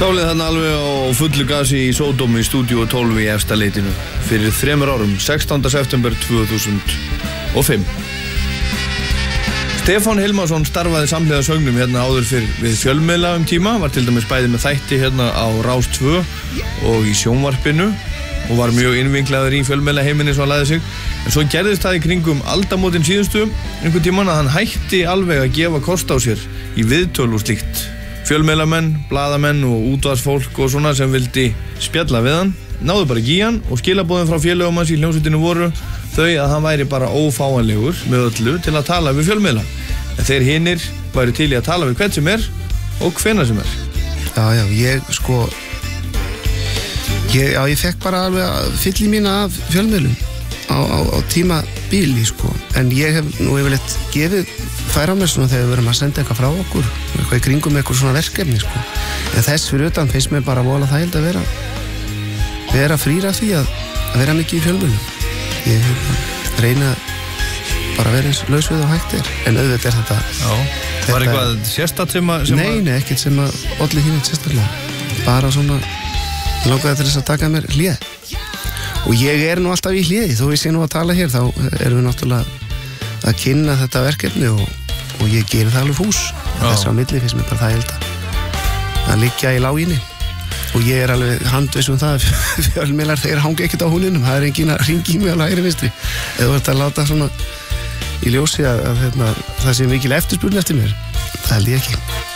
Sálið þarna alveg á fullu gasi í Sódómi í stúdíu 12 í Efstaleitinu fyrir 3 árum, 16. september 2005. Stefán Hilmarsson starfaði samhliða söngnum hérna áður fyrr við fjölmiðla tíma, var til dæmis bæði með þætti hérna á Rás 2 og í sjónvarpinu og var mjög innvinklaður í fjölmiðla heiminni svo hann lagði sig. En svo gerðist það í kringum aldamótin síðustu einhvern tímann að hann hætti alveg að gefa kost á sér í viðtöl og slíkt. Fjölmiðlamenn, blaðamenn og útvarpsfólk og svona sem vildi spjalla við hann náðu bara ekki í hann og skilaboðin frá félögum hans í hljómsveitinu voru þau að hann væri bara ófáanlegur með öllu til að tala við fjölmiðla. En þeir hinir væri til í að tala við hvern sem er og hvenær sem er. Já, ég fekk bara alveg að fylla í mína af fjölmiðlum á tíma bíli, sko. En ég hef nú yfirleitt gefið færa á mér svona þegar við verum að senda eitthvað frá okkur, eitthvað í kringum eitthvað svona verkefni, sko. En þess fyrir utan finnst mér bara vola þægild að vera frýra því að vera mikið í fjölmiðlum. Ég reyna bara að vera eins laus við og hægt er. En auðvitað er þetta... Já, var eitthvað sérstakt sem að... Nei, ekkert sem að olli hinn sérstaklega. Bara svona langaði til þess að taka mér hlé. Og ég er nú alltaf í hléi, þó ég sé nú að tala hér, þá erum við náttúrulega að kynna þetta verkefni og ég gerir það alveg fús. Þess á milli finnst mér bara það að liggja í láginni. Og ég er alveg handviss það að fjölmiðlar þeir hangi ekkert á húninum, það er enginn að hringi í mig alveg hægri vinstri. Eða þú ert að láta svona í ljósi að það sé mikil eftirspurn eftir mér, það held ég ekki.